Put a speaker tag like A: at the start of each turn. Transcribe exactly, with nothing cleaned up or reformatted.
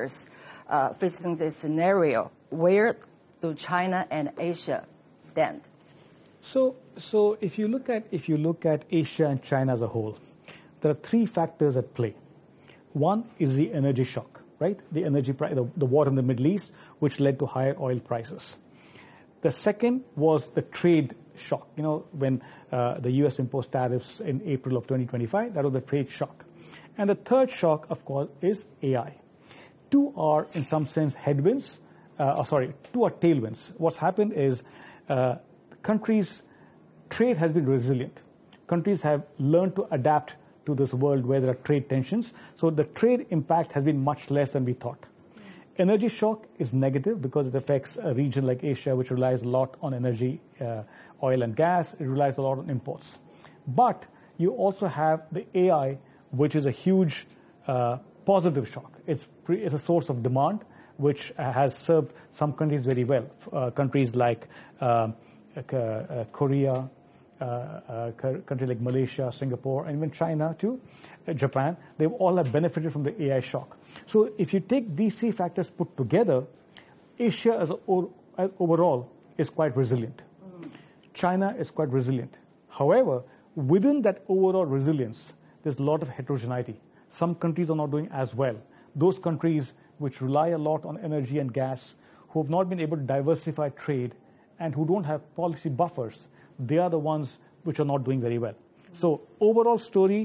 A: players uh, facing this scenario. Where do China and Asia stand?
B: So, so if you look at if you look at Asia and China as a whole, there are three factors at play. One is the energy shock, right? The energy price, the, the war in the Middle East, which led to higher oil prices. The second was the trade shock. You know, when uh, the U S imposed tariffs in April of twenty twenty-five, that was the trade shock. And the third shock, of course, is A I. Two are, in some sense, headwinds. Uh, oh, sorry, two are tailwinds. What's happened is uh, countries' trade has been resilient. Countries have learned to adapt to this world where there are trade tensions. So the trade impact has been much less than we thought. Energy shock is negative because it affects a region like Asia, which relies a lot on energy, uh, oil and gas. It relies a lot on imports. But you also have the A I, which is a huge uh, positive shock. It's, pre- it's a source of demand, which uh, has served some countries very well. Uh, countries like uh, uh, Korea, uh, uh, countries like Malaysia, Singapore, and even China too, uh, Japan, they all have benefited from the A I shock. So if you take these three factors put together, Asia as, a, as overall is quite resilient. Mm. China is quite resilient. However, within that overall resilience, there's a lot of heterogeneity. Some countries are not doing as well. Those countries which rely a lot on energy and gas, who have not been able to diversify trade, and who don't have policy buffers, they are the ones which are not doing very well. So overall story,